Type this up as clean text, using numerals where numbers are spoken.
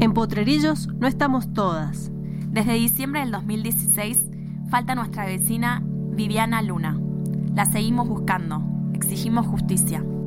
En Potrerillos no estamos todas. Desde diciembre del 2016 falta nuestra vecina Viviana Luna. La seguimos buscando. Exigimos justicia.